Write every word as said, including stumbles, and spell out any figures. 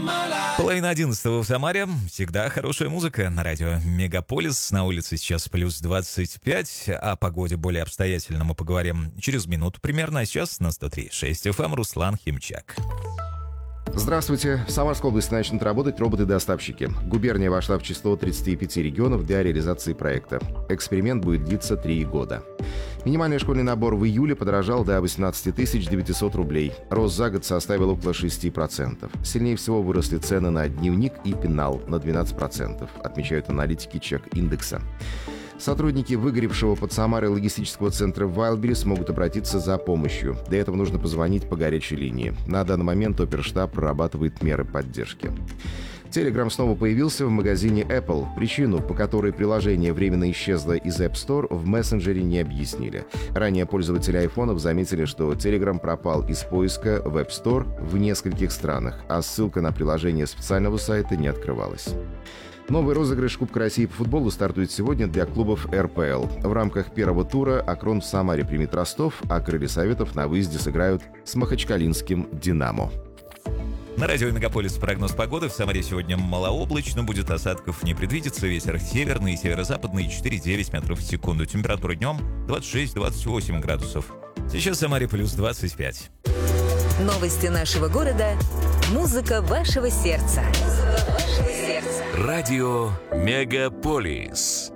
Половина одиннадцатого в Самаре. Всегда хорошая музыка на радио Мегаполис. На улице сейчас плюс двадцать пять. О погоде более обстоятельно мы поговорим через минуту примерно. А сейчас на сто три и шесть эф эм Руслан Химчак. Здравствуйте. В Самарской области начнут работать роботы-доставщики. Губерния вошла в число тридцати пяти регионов для реализации проекта. Эксперимент будет длиться три года. Минимальный школьный набор в июле подорожал до восемнадцати тысяч девятисот рублей. Рост за год составил около шести процентов. Сильнее всего выросли цены на дневник и пенал на двенадцать процентов, отмечают аналитики чек-индекса. Сотрудники выгоревшего под Самарой логистического центра Wildberries смогут обратиться за помощью. Для этого нужно позвонить по горячей линии. На данный момент оперштаб прорабатывает меры поддержки. Telegram снова появился в магазине Apple. Причину, по которой приложение временно исчезло из App Store, в мессенджере не объяснили. Ранее пользователи айфонов заметили, что Telegram пропал из поиска в App Store в нескольких странах, а ссылка на приложение с официального сайта не открывалась. Новый розыгрыш Кубка России по футболу стартует сегодня для клубов эр пэ эл. В рамках первого тура Акрон в Самаре примет Ростов, а Крылья Советов на выезде сыграют с махачкалинским «Динамо». На радио Мегаполис прогноз погоды. В Самаре сегодня малооблачно, будет осадков не предвидится. Ветер северный и северо-западный четыре-девять метров в секунду. Температура днем двадцать шесть - двадцать восемь градусов. Сейчас в Самаре плюс двадцать пять. Новости нашего города. Музыка вашего сердца. Радио Мегаполис.